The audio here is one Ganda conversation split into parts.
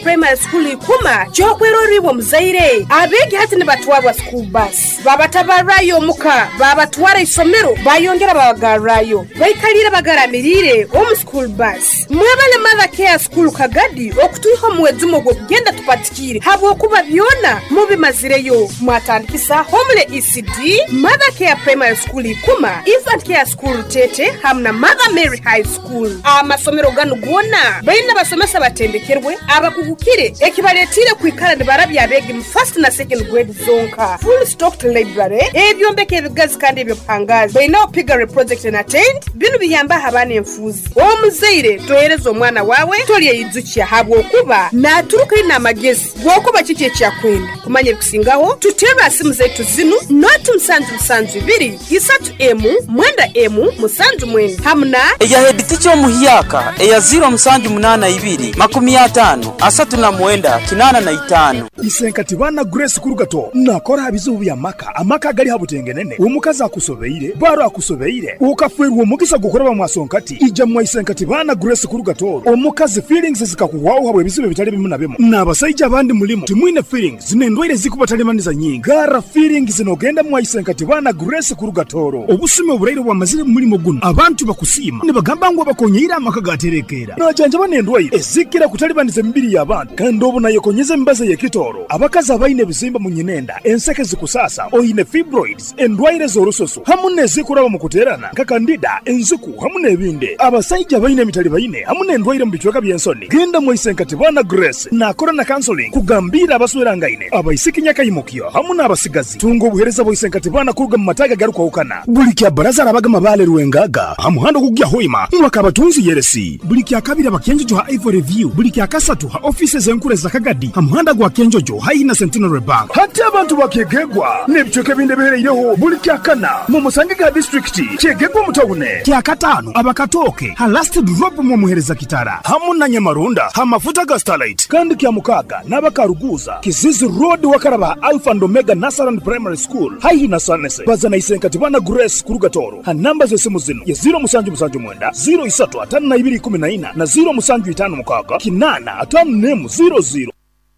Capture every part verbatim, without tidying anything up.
Primary School ikuma kyokweroriibwa muzaire abegi hati ne batwabwa school bus babatabarayo muka babatwara isomero bayongera babagarayo bayikalira bagaramirire omu school bus mwebale mother care school kagadi okutuiha mwezi mugo kugenda tupatikire habo kuba byona mubimazireyo mwatandikisa homle E C D mother care primary school ikuma infant care school tete hamna mother Mary high school amasomero gano gona bayina basomesa batendekerwe abakugukire ekibaletire kwikala ne barabya abegi mu first na second grade zonka full stocked library ebyombeke ebigazi kandi ebyo pangazi bayina opigare project and attend bino biyamba abana enfuzi omuzaire toyerezo omwana wawe toliye yizukiya habwo okuba naturuka ina magezi gwokuba kiki ekyakwenda kumanye kusingaho tutera asimu zetu zinu not msanju msanju ibiri isatu emu mwenda emu musanju mwenda hamna eya hediti cyo muhiyaka eya zero msanju munana ibiri makumi atano asatu na mwenda kinana na itano isenkati bana Grace Kurugato nakora habizubu ya maka amaka gali habutengenene umukaza akusobeire baro akusobeire ukafwerwa mugisa gukora bamwasonkati ija mu isenkati bana Grace Kurugato omukazi feelings zikakuwaho habwe bizibe bitali bimu na bimu nabasayija abandi mulimo timwine feelings zinendwire zikubatalемaniza nyingi gara feelings zinogenda mu isenkati bana Grace Kurugatoro obusime obureiro bwa mazire mulimo guno abantu bakusima ne bagamba ngo bakonyira amaka gaterekera najanja banendwire ezikira kutalibaniza mbiri y'abantu kandi obuna yekonyeze mbaze yekitoro abakaza abaine bizimba mu nyinenda enseke zikusasa oyine fibroids endwaire z'orusoso hamune zikuraba mu kuterana nka kandida enzuku hamune ebinde abasajja baine mitali baine hamune endwaire mu bichweka byensoni genda mu isenkati bana Grace na corona counseling kugambira abaswera ngaine abaisikinya kayimukyo hamune abasigazi tungo buhereza bo isenkati bana kuruga mu mataga garuka ukana buli kya baraza abagama bale ruwengaga hamuhando kugya hoima mwaka abatunzi yeresi buli kya kabira bakenjo ha Ivory Review buli kya kasatu ha offices enkure za Kagadi hamuhanda gwa kenjojo haina Centenary Bank hati abantu bakegegwa nebichoke binde bereireho buli kya kana mu Musangiga district kegegwa mutawune kya katano abakatoke ha last drop mu muhereza kitara hamuna Nyamarunda ha mafuta ga Starlight kandi kya mukaga nabakaruguza Kizizi Road wakaraba Alpha and Omega Nasaran Primary School haina Sanese bazana isenkati bana Grace Kurugatoro ha namba zo simu zino ya zero musanju musanju mwenda zero isatu atanu na ibiri kumi na ina na zero musanju itanu mukaga kinana atanu nemu zero zero.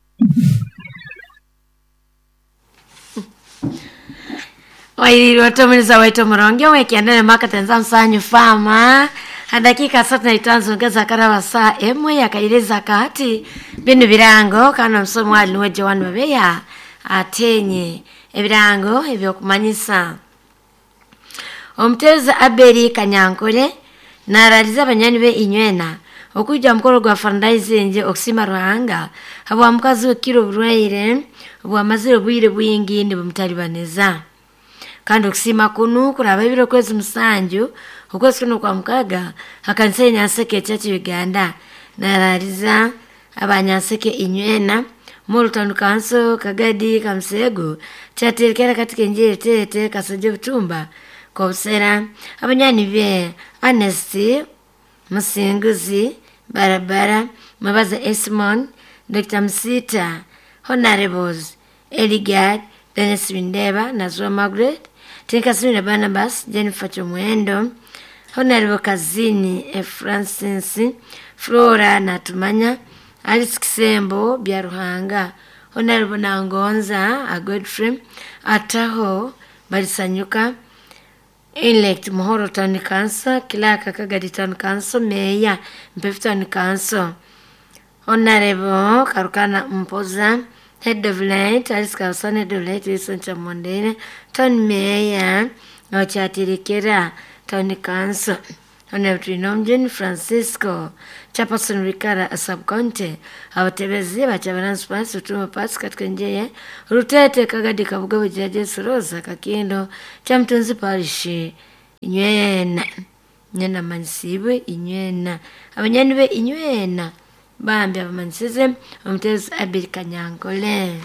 Wairi watomiliza waito mronge wekiandane maka tenza msanyu fama hadakika satu na itanzu ngeza karawa saa emwe ya kaileza kati binu birango kana msomu wali nuweje wanu webeya atenye ebirango hivyo kumanyisa omteza Aberi Kanyankole na raliza banyani be inywena okuja mkoro gwa fundraising okusima Ruhanga abo amukazi okiro burwaire abo amaziro bwire bwingi ndi bumutalibaneza kandi okusima kunu kuraba biro kwezi musanju okwezi kuno kwa mukaga akansenya seke chachi Uganda na raliza abanyaseke inywena Multon Kanso Kagadi Kamsego chatirikera katika njiri tete kasoje butumba kwa usera abanyani be Honesty Musinguzi Barabara Mabaza Esmond Doctor Msita Honorables Eligard Dennis Windeba Nazwa Margaret Tinkaswina Barnabas Jennifer Chomwendo Honorable Kazini E. Francis Flora Natumanya Alice Kisembo Byaruhanga Honorable Nangonza A Godfrey Ataho Barisanyuka Elect Mohoro Town Council, Kilaka Kagadi Town Council, Meya Mpefu Town Council, Honorable Karukana Mpoza, Head of Light, Alice Carson, Head of Light, Wilson Chamondene, Town Meya, Ochatirikera, Town Council, Honorable Trinomjin Francisco, Chaperson Riccara, a subconte, Abatebezi, Bachabaran Spice, Utuma Pats, Katkanjaya, Rutete Kagadi Kabuga, Judges Rosa, Kakindo, Champton's Parish, Inywena, Nana Mansibe, Inywena, Abanyanwe, Inywena, Bambia Mansism, Umtes Abel Kanyankole.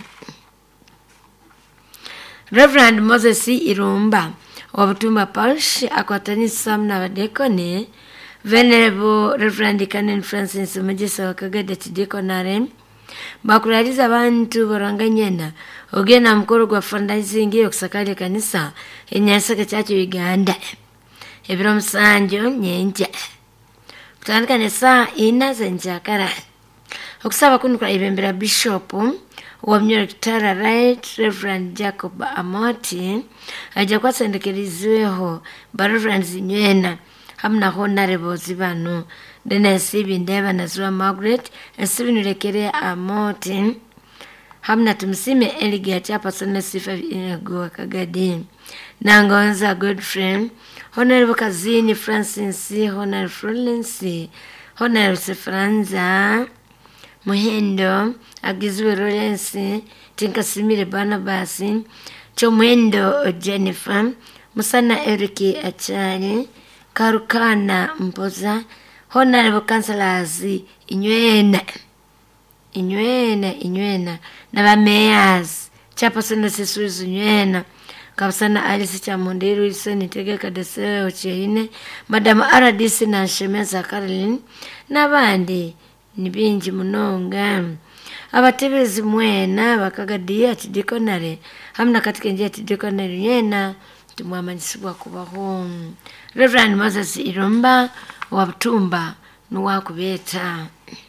Reverend Moses C. Irumba, Obutuma Parish, Akwatani Sam Navadekone, Venerable Reverend Canon Francis Majisa Wakagada Tidekonare, bakurariza abantu baranganyena ogena mkoro gwa fundraising okusakali kanisa enyasaka chacho Uganda ebiro musanjo nyenja kutandika nesa ina zenjakara okusaba kuno kwa ibembera bishop wa Mnyoro Kitara Right Reverend Jacob Amoti aja kwa sendekerizweho Reverend Zinywena hamna honorable zibano dena sibi ndeba na Zua Margaret esibi nurekere Amoti hamna tumsime Eligia chapa sana sifa inagoa Kagadi Nangonza Godfrey Honorable Kazini Francis Honorable Florence Honorable Sefranza Muhendo Agizwe Lawrence Tinkasimire Barnabas Chomwendo Jennifer Musana Eriki Achari Karukana Mpoza Honorable Councilors Inywena Inywena Inywena na bamayors Chapasono Sisuzu Inywena Kabsana Alice Chamonderu Isoni Tegeka Deseo Ocheine Madam Aradisi na Shemeza Caroline Nabandi Nibinji munonga abatebezi mwena bakagadi ati dikonare hamna katika njia ati dikonare yena tumwamanyisibwa kubaho Reverend Moses Iromba wa Butumba nuwa kubeta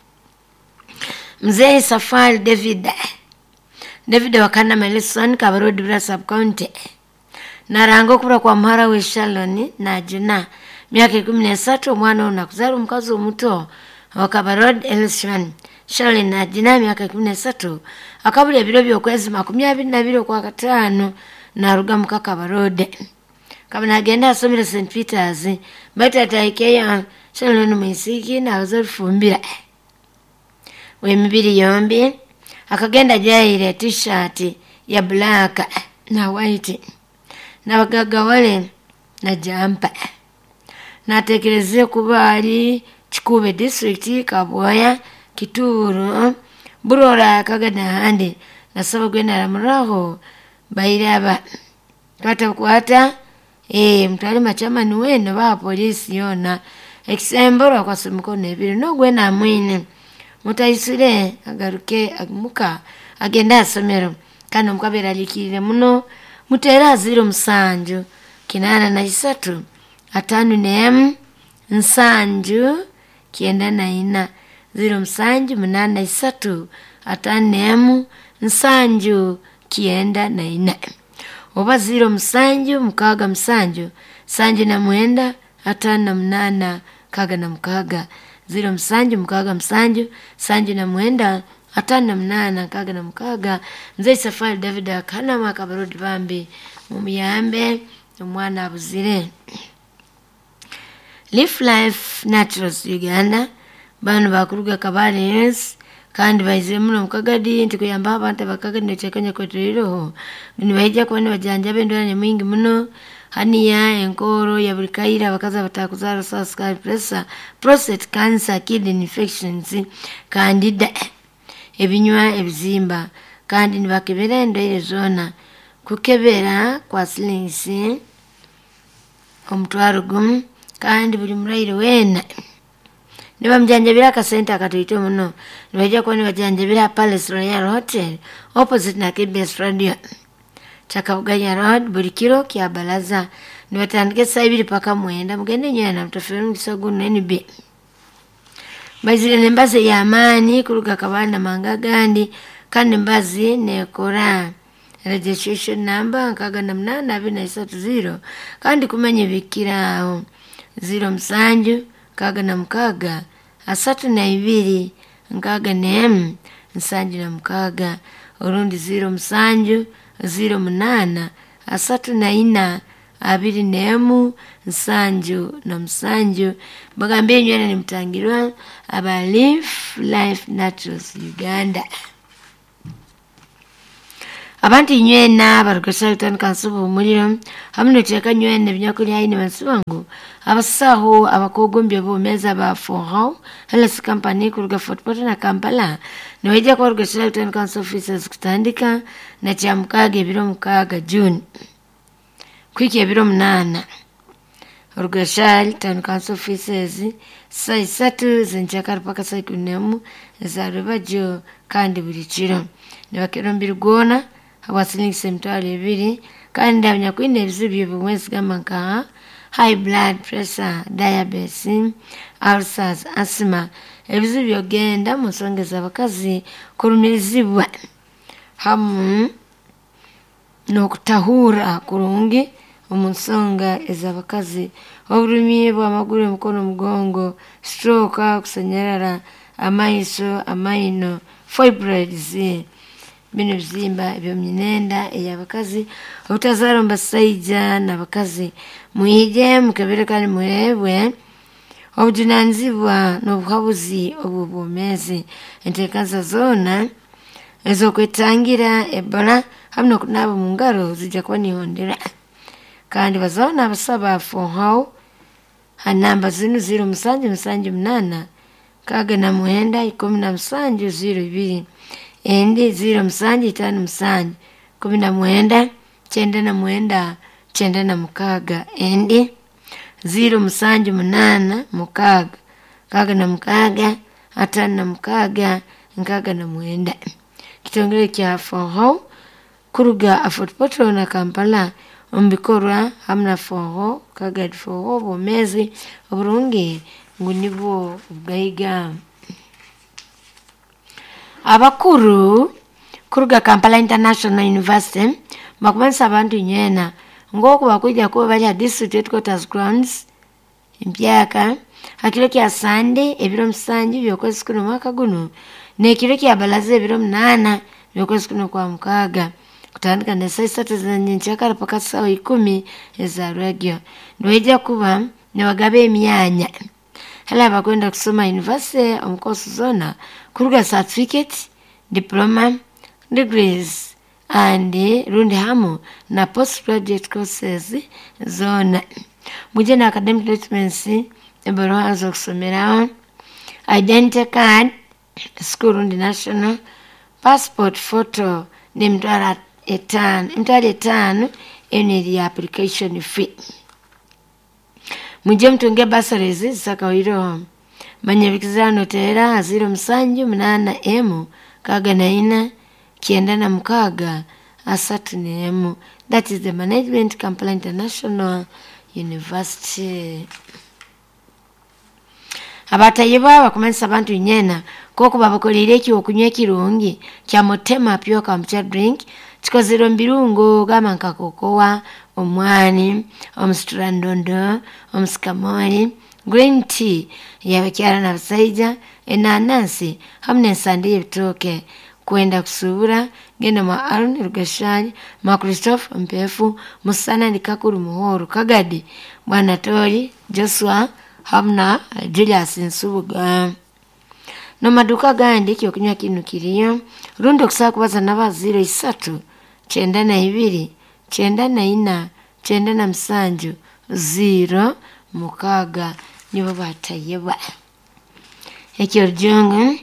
Mzee Safari David David wakana Melison Kabarodi Bra Sub County narango kubra kwa mhara we Shaloni na Juna miaka kumi na tatu mwana unakuzaru mkazo muto Wakabarod Elishman Shali na Jina miaka kumi na tatu akabule biro byokwezi makumi abiri na biro kwa katano na ruga mukaka barode kabana agenda asomera Saint Peters bata taikeya Shali no misiki na azofumbira we mibiri yombi akagenda jaire t-shirt ya black na white na bagaga wale na jumper na tekeleze kubali Chikube district Kaboya Kituru Burora Kagada handi na saba gwenda ramuraho bairaba kata kwata eh mtali machama nuweno ba polisi yona exembora kwa sumukone biri no gwena mwine mutaisire agaruke agmuka agenda somero kana mukabera likire muno mutera zero musanju kinana na isatu atanu nem nsanju kienda na ina zero msanju munana isatu atanemu nsanju kienda na ina oba zero msanju mukaga msanju sanju na mwenda atana mnana kaga na mukaga zero msanju mukaga msanju sanju na mwenda atana mnana kaga na mukaga Mzee Safari David akana makabarodi bambi mumiyambe umwana abuzire Live Life Naturals Uganda bano bakuruga kabares kandi baize muno mukagadi ntikuyamba abantu bakagadi necekanya kwetero ni baija kwani bajanja bendwane mwingi muno hania enkoro ya bulikaira bakaza batakuzara sascal pressure prostate cancer kidney infections candida ebinywa ebizimba kandi nibakebera endwaire zona kukebera kwa silinsi omutwaro gumu kandi buli muraire wena niba mjanjabira ka center akatuito muno nibaje ko nibajjanjabira Palace Royal Hotel opposite na K B S Radio Chakabuganya Road buli kilo kya balaza nibatandike saibiri paka mwenda mugende nyana mtofero ngisogu N B bazile nembaze ya amani kuruga kabanda mangagandi kandi mbazi nekora registration number kaga namna na bina isatu zero kandi kumenye bikirao zero msanju kaga na mkaga asatu na ibiri nkaga nem msanju na mkaga urundi zero msanju zero mnana asatu na ina abiri nemu msanju na msanju bagambe nywena ni mtangirwa aba Live Life Naturals Uganda Abanti nywena barukasha utani kansubu umuriro hamwe cheka nywene binyakuri haini mansubangu abasaho abakogombye bo meza ba Forau Health Company kuruga Fort Portal na Kampala niweja kwa rukasha utani kansu officers kutandika na chamkage biro mukaga June kwiki biro mnana rukasha utani kansu officers sai satu zinchakar paka sai kunemu za rubajo kandi burichiro niwakero mbirugona abasilingi semtwali ebiri kandi abanyakwine ebizibyo bumwezi gamanka high blood pressure diabetes ulcers asthma ebizibu byogenda mu nsonga ez'abakazi kulumirizibwa hamu n'okutahuura kurungi mu nsonga ez'abakazi obulumi bw'amagulu emikono mugongo stroke kusanyalala amaiso amaino fibroids bino bizimba ebyomyenda ey'abakazi obutazaala mu basajja n'abakazi muyige mukebere kandi muweebwe obujunaanizibwa n'obuhabuzi obw'obwomeezi enteekaza zoona ez'okwetangira ebola hamu n'okunaaba mu ngalo zijja kuba nihondera kandi bazaho n'abasaba fonhawo hanamba zinu ziro musanju musanju munana kaga na muhenda ikumi na musanju ziro ibiri endi ziro musanju itanu musanju kumi na muhenda chenda na muhenda chenda na mukaga endi ziro musanju munana mukaga kaga na mukaga atanu na mukaga nkaga na muhenda kitongere kya fonhawo kuruga Fort Portal na Kampala ombikorwa hamna fonho kagadi fonho obwomeezi oburungi ngu nibwo bugaiga abakuru kuruga Kampala International University bakumanisa abantu nywena ngoku bakujja kuba bali district headquarters grounds impyaka akiro kya Sunday ebiro musanju byokwezi kuno mwaka guno nekiro kya balaze ebiro munana byokwezi kuno kwa mukaga kutandika na saa sita za nyenchakara paka saa ikumi eza radio nweja kuba ne bagabe emyanya hala bakwenda kusoma university omukosi zona kuruga certificate diploma degrees and rundi hamu na postgraduate courses zona muje na academic documents eboro zo kusomera identity card school rundi national passport photo ni mtwara etan mtwara etan ene application fee muje mtunge basarezi sakawiro manyabikizano tera zero msanju mnana emu kaga na ina kienda na mukaga asatu ni emu. That is the Management Kampala International University. Abatayiba bakumanisa abantu nyena koko babakolere ki okunywa kirungi kya motema pyo kamcha drink chikozero mbirungo gama nkakokowa omwani omstrandondo omskamori green tea yabakyala na basaija enanasi hamne sandi ebitoke kwenda kusubura genda ma Aaron Rugashani ma Christophe Mpefu Musana Nikakuru Muhoro Kagadi Bwana Tori Joshua hamna Julius Nsubuga no maduka gandi kyokunywa kinu kiriyo rundo kusaba kubaza naba zero isatu chenda na ibiri chenda na ina chenda na msanju zero mukaga nibo batayeba ekyo jongo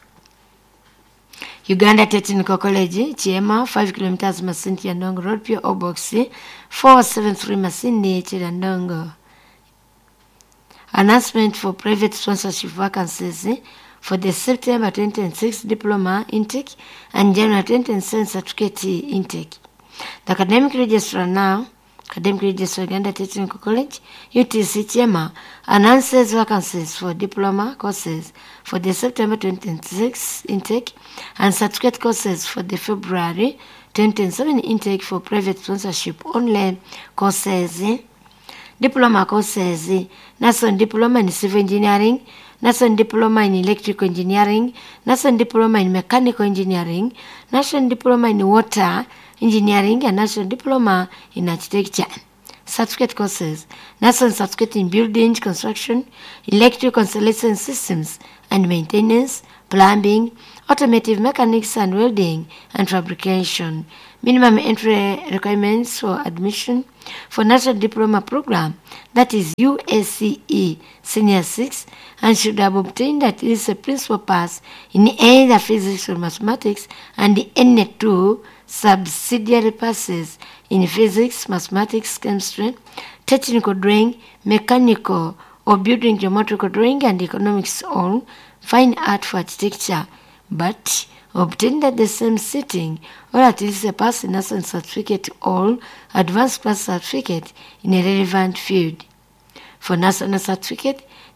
Uganda Technical College Chema five kilometers Masindi ya Ndongo Road P O Box four seven three Masindi Chirandongo. Announcement for private sponsorship vacancies for the September twenty twenty-six diploma intake and January twenty twenty-seven certificate intake. The academic registrar now, Academic Registrar Uganda Technical College, U T C Chema, announces vacancies for diploma courses for the September twenty twenty-six intake and certificate courses for the February twenty twenty-seven intake for private sponsorship only courses. Diploma courses, National Diploma in Civil Engineering, National Diploma in Electrical Engineering, National Diploma in Mechanical Engineering, National Diploma in Water Engineering, and National Diploma in Architecture. Certificate courses, National Certificate in Building Construction, Electrical Installation Systems and Maintenance, Plumbing, Automotive Mechanics and Welding and Fabrication. Minimum entry requirements for admission for National Diploma Program, that is U S C E Senior six, and should have obtained at least a principal pass in either physics or mathematics and N two subsidiary passes in physics, mathematics, chemistry, technical drawing, mechanical or building geometrical drawing and economics or fine art for architecture, but obtained at the same sitting or at least a pass in national certificate or advanced class certificate in a relevant field. For national certificate,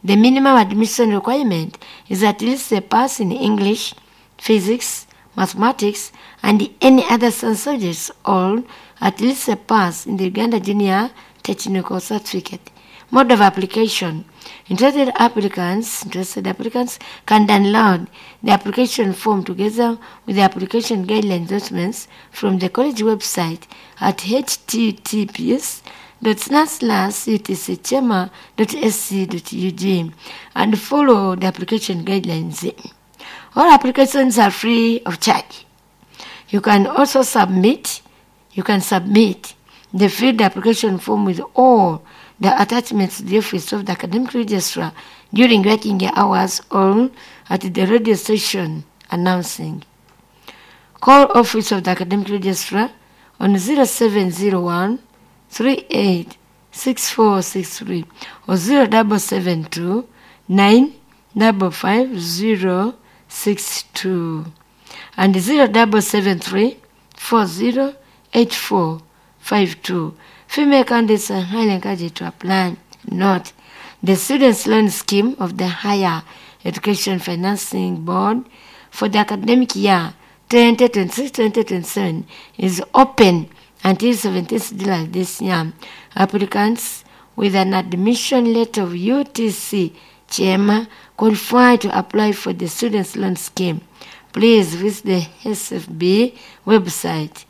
The minimum admission requirement is at least a pass in English, physics, mathematics, and any other science subjects, or at least a pass in the Uganda Junior Technical Certificate. Mode of application. Interested applicants, interested applicants can download the application form together with the application guideline documents from the college website at https dot slash utcchema dot sc dot ug and follow the application guidelines. All applications are free of charge. You can also submit, you can submit the filled application form with all the attachments to the office of the academic registrar during working hours or at the radio station announcing. Call office of the academic registrar on zero seven zero one three eight six four six three or zero seven seven two nine five five zero six two and zero seven seven three four zero eight four five two. Female candidates are highly encouraged to apply. Note, the Students' Loan Scheme of the Higher Education Financing Board for the academic year twenty twenty-six twenty twenty-seven is open until seventeenth July this year. Applicants with an admission letter of U T C Chema qualify to apply for the Students' Loan Scheme. Please visit the S F B website.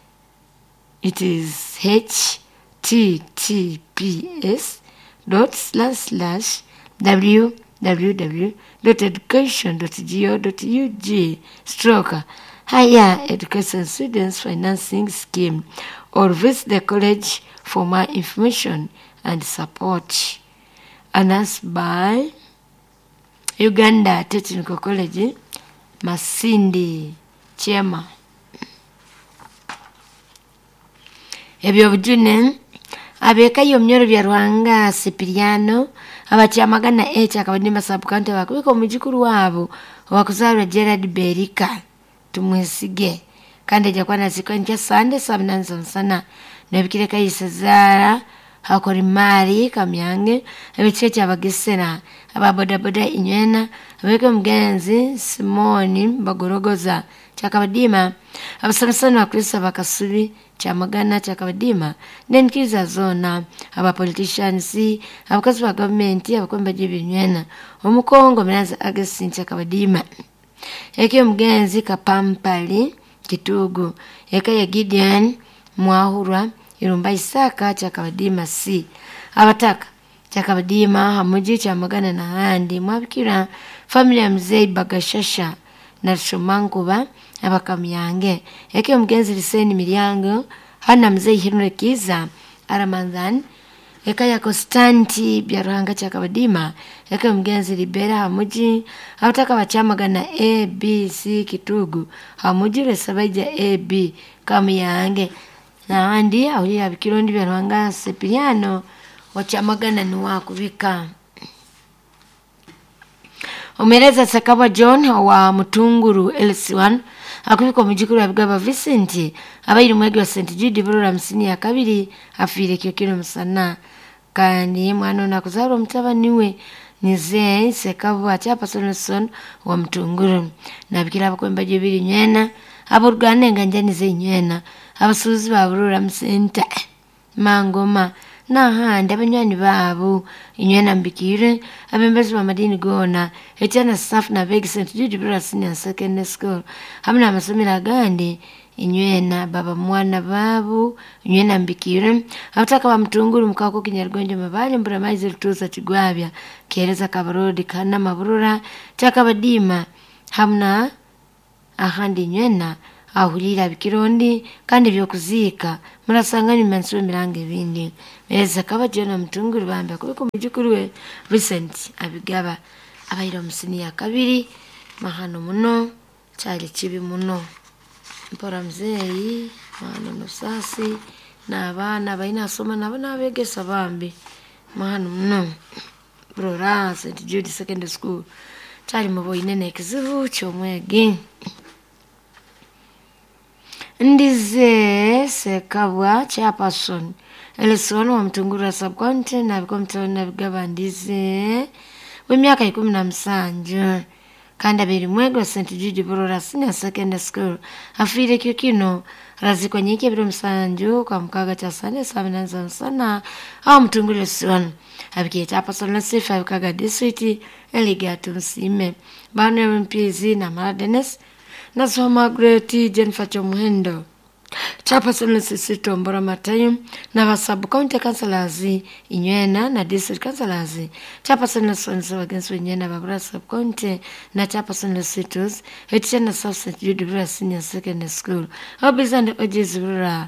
It is H T T P S dot slash slash w w w dot education dot go dot u g stroke Higher Education Students Financing Scheme, or visit the college for more information and support. Announced by Uganda Technical College, Masindi Chema. Ebyo bujune abeka yomnyoro bya Rwanga Sipiriano abakyamagana echa akabadima subcounty bakubika omujikuru wabo wakuzalwa Gerard Berika tumwesige kandi jakwana zikonja Sunday sabinanzo sana nebikireka yisezara hakori mari kamyange abicheke abagesera ababodaboda inywena abeka mgenzi Simoni bagorogoza chakabadima abasana bakrisa bakasubi chamagana chakabadima nenkiza zona aba politicians abakazi ba government abakomba jibinywena omukongo menaza agasin chakabadima eke mgenzi kapampali kitugu eka ya Gideon Mwahura irumba Isaka chakabadima si abataka chakabadima hamuji chamagana na handi mwabikira familia mzee Bagashasha na Shumanguba abakamyange eke mgenzi Liseni Miryango hana mzee Henry Kiza Aramandan eka ya Konstanti Byaranga chakabadima eke mgenzi Libera hamuji abataka bachamagana A B C kitugu hamuji resabaja A B kamyange na handi auli abikirondi Byaranga Sipiriano wachamagana nuwa kubika. Omereza Sakaba John wa Mutunguru L C one akubika omujikuru abigaba Vincent abayiri mwegi wa Saint Jude Burura msini ya kabiri afire kyokiro musana kandi mwana nakuzaro mtabani we nize Sakaba achapa Sonson wa Mutunguru nabikira abakwemba jibiri nywena aburgane nganjani ze nywena abasuzi ba Burura msenta mangoma na handi abanywani babo inywena mbikire abembezi ba madini gona etiana staff na beg Saint Jude Burura Senior Secondary School hamna amasomero gandi inywena baba mwana babo inywena mbikire abataka ba Mutunguru mukako kinyargonje mabali mbura maize tuza kigwabya kereza kabarodi kana maburura chakabadima hamna ahandi inywena ahulira bikirondi kandi byokuzika murasangani mansuro mirange bindi meza kaba John Mutunguru bambe kubiko mujikuru we Vincent abigaba abayiro musini ya kabiri mahano muno cyari kibi muno mpora mzeyi mahano nusasi na abana bayina soma nabo nabegesa bambi mahano muno Burura Saint Jude Secondary School cyari muboyine nekizibu cyo mwegi ndize Sekabwa chairperson Elson wa Mutunguru subcounty na bikomtona bigaba ndize w'emyaka ikumi na musanju kandi abiri mwego Saint Jude Burora Senior Secondary School afire kyo kino razikwa nyike biro musanju kwa mukaga cha sane sabinanza sana au mtungule siwana abike chapa sona sifa kaga district eligatu msime bana mpizi na Maradenes na Soma Great Jennifer Chomuhendo chapa sona sisi tombora Matayo na basabu county councilors Inywena na district councilors chapa sona sona against Inywena babura sub county na chapa sona situs etiana South Saint Jude Burora Senior Secondary School obizande ojizura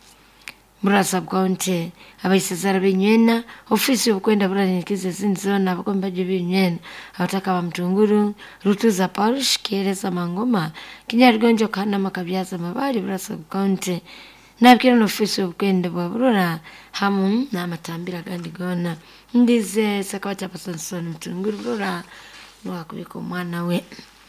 Burora sub county abaisazara Inywena ofisi yokwenda Burora nikize zinzona abakomba jibi Inywena abataka ba Mtunguru Rutuza parish kereza Mangoma Kinyargonjo kana makabyaza mabali Burora sub county nabikira no ofisi yokwenda Burora hamu na matambira gandi gona ndize sakawa chapa sonsoni Mtunguru Burora nwakubiko mwana we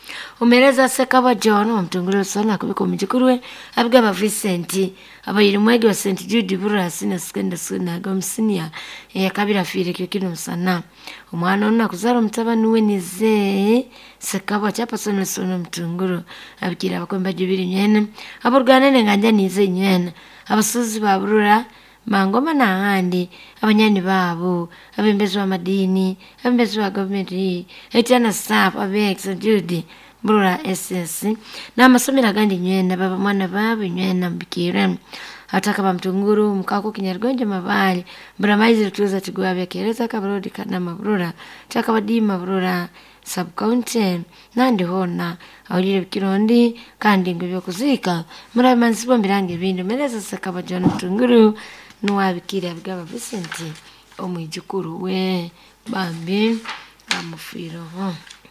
umereza sekaba John Mtunguru sona kubiko mjikuruwe abiga ba Vincent abayiri mwege wa Saint Jude Burora Senior Secondary School na Gomsinia ya kabira fire kyo kino sana umwana ona kuzara mtabani we nize sekaba chapa sona sona Mtunguru abikira bakomba jubiri nyene aburganene nganja nize nyene abasuzi ba Burora Mangoma na handi abanyani babo abembezi wa madini abembezi wa government etiana staff abe Saint Jude Burora S S na masomera gandi Inywena baba mwana babo Inywena mbikire ataka ba Mtunguru mkako Kinyargonjo mabali Buramaizi tuza tigwa bya kereza kabarodi kana Burora chaka badima Burora sub county nandi hona awire bikirondi kandi ngibyo kuzika muri mansibo mbirange bindi mereza sakaba John Mtunguru nuwabikira bwa Vincent omwijukuru we bambi amufiro ho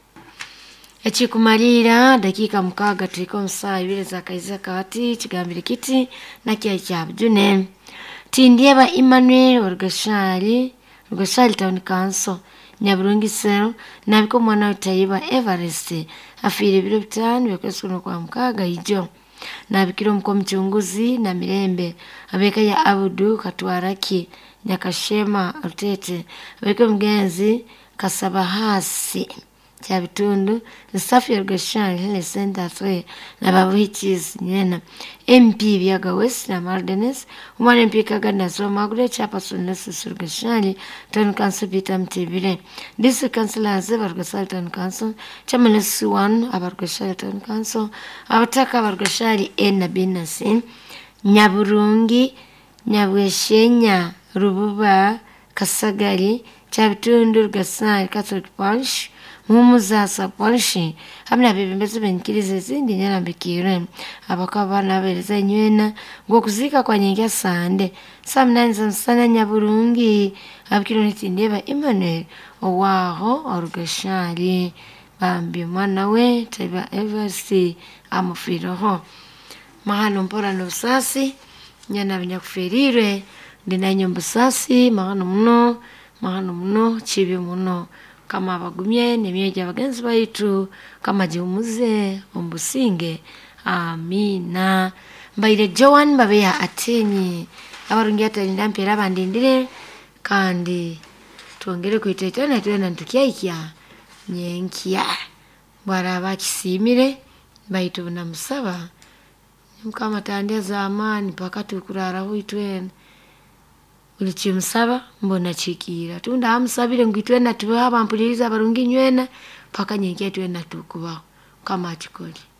echikumarira dakika mukaga turiko msaa ibire za kaiza kati kigambire kiti na kya cyabjune tindieba Emmanuel Orgashali Orgashali Town Council Nyaburungi sero nabiko mwana utayiba Everest afire biro bitanu bekwesuna kwa mukaga ijo nabikiro mko mchunguzi na Mirembe abeka ya Abudu Katwaraki Nyakashema Rutete abeka mgenzi Kasabahasi cha bitundu staff ya Gashali hele center three na babuhichiz nyena M P byaga West na Maradenes umwana M P kagana Soma Great chapa sona sisi Gashali Town Council Peter Mtibire this councilor zeba Gashali Town Council chamana one abar Gashali Town Council abataka abar Gashali N na Binasi Nyaburungi Nyabweshenya Rububa Kasagari cha bitundu Gashali Catholic Parish Mumuza saponshi hamna bibembezo benkirize zindi nyana mbikire abakabana bereza Inywena ngo kuzika kwa nyingia sande samnanza sana Nyaburungi abikiro nitindeba Emmanuel owaho Orgashali bambi mwana we teba Everest amufiro ho mahano mpora no sasi nyana binyakuferire ndina nyombo sasi mahano muno mahano muno chibi muno kama abagumye nemyeje abagenzi baitu kama jumuze ombusinge amina mbaire Joan babeya atenyi abarungi atalinda mpera bandindire kandi tuongere kuitetana tena ntukiaikia nyenkia bara bakisimire baitu na musaba mkama tandia zamani pakati ukurara huitwena ulichimsaba mbona chikira tunda amusabire ngitwena tuwe abampuliriza barungi Inywena paka nyenkia twena tukubaho kama chikoli